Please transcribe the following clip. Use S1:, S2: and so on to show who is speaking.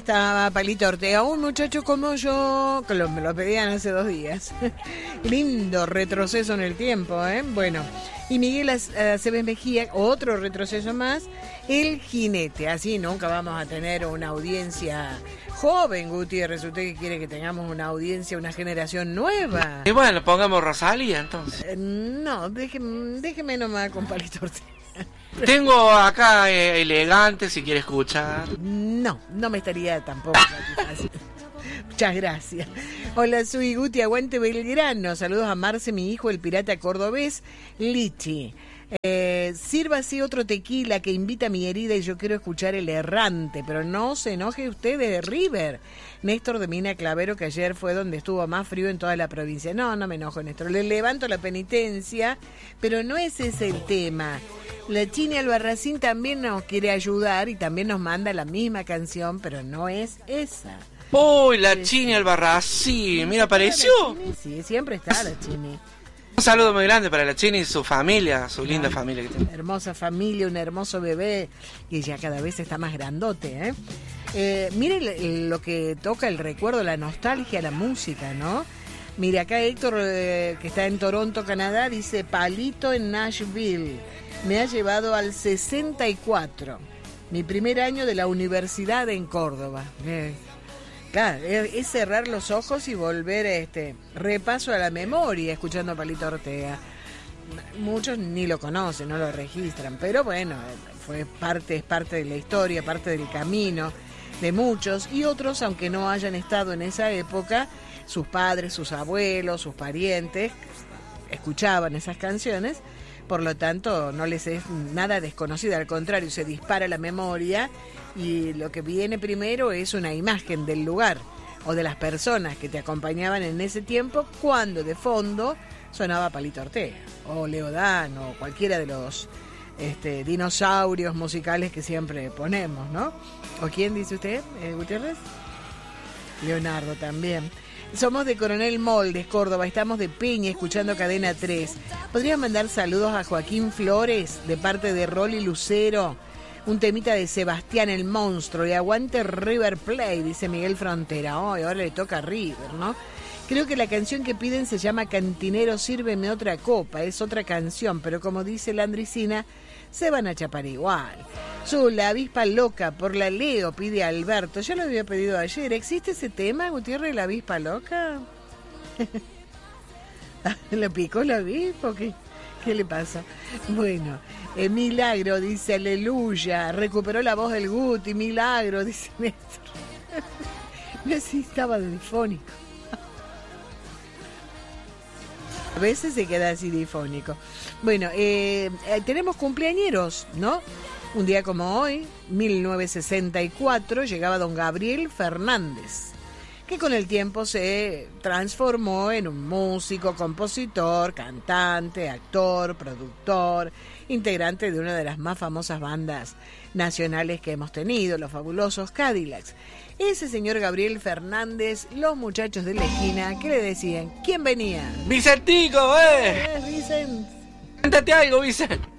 S1: estaba Palito Ortega, un muchacho como yo, que me lo pedían hace 2 días. Lindo retroceso en el tiempo, ¿eh? Bueno, y Miguel Aceves Mejía, otro retroceso más, El Jinete. Así nunca vamos a tener una audiencia joven, Gutiérrez. Usted que quiere que tengamos una audiencia, una generación nueva.
S2: Y bueno, pongamos Rosalía entonces.
S1: No, déjeme nomás con Palito Ortega.
S2: Tengo acá Elegante, si quiere escuchar.
S1: No me estaría tampoco satisfactorio. Muchas gracias. Hola, soy Guti, aguante Belgrano. Saludos a Marce, mi hijo, el pirata cordobés, Lichi. Sírvase otro tequila que invita a mi herida y yo quiero escuchar El Errante, pero no se enoje usted de River. Néstor de Mina Clavero, que ayer fue donde estuvo más frío en toda la provincia. No me enojo, Néstor. Le levanto la penitencia, pero no es ese el tema. La Chini Albarracín también nos quiere ayudar y también nos manda la misma canción, pero no es esa.
S2: Uy, la Chini Albarracín, mira, apareció.
S1: Sí, siempre está la Chini.
S2: Un saludo muy grande para la Chini y su familia, su linda familia que tiene.
S1: Hermosa familia, un hermoso bebé que ya cada vez está más grandote, mire lo que toca el recuerdo, la nostalgia, la música, ¿no? Mire, acá Héctor, que está en Toronto, Canadá, dice: Palito en Nashville me ha llevado al 64, mi primer año de la universidad en Córdoba. Claro, es cerrar los ojos y volver repaso a la memoria escuchando a Palito Ortega. Muchos ni lo conocen, no lo registran, pero bueno, es parte de la historia, parte del camino de muchos, y otros, aunque no hayan estado en esa época, sus padres, sus abuelos, sus parientes escuchaban esas canciones, por lo tanto no les es nada desconocida, al contrario, se dispara la memoria y lo que viene primero es una imagen del lugar o de las personas que te acompañaban en ese tiempo, cuando de fondo sonaba Palito Ortega o Leodán o cualquiera de los dinosaurios musicales que siempre ponemos, ¿no? ¿O quién dice usted, Gutiérrez? Leonardo también. Somos de Coronel Moldes, Córdoba, estamos de Peña escuchando Cadena 3. ¿Podrían mandar saludos a Joaquín Flores de parte de Rolly Lucero? Un temita de Sebastián el Monstruo y aguante River Plate, dice Miguel Frontera. Ahora le toca a River, ¿no? Creo que la canción que piden se llama Cantinero, sírveme otra copa. Es otra canción, pero como dice la Andricina, se van a chapar igual. La avispa loca, por la Leo, pide Alberto. Yo lo había pedido ayer. ¿Existe ese tema, Gutiérrez, la avispa loca? ¿Le picó la avispa? ¿Qué le pasa? Bueno, Milagro dice aleluya. Recuperó la voz del Guti. Milagro, dice Néstor. No sé si estaba difónico. A veces se queda así difónico. Bueno, tenemos cumpleañeros, ¿no? Un día como hoy, 1964, llegaba don Gabriel Fernández, que con el tiempo se transformó en un músico, compositor, cantante, actor, productor, integrante de una de las más famosas bandas nacionales que hemos tenido, los fabulosos Cadillacs. Ese señor Gabriel Fernández, los muchachos de la esquina, ¿qué le decían? ¿Quién venía?
S2: ¡Vicentico,
S1: Vicente.
S2: Cántate algo, Vicente.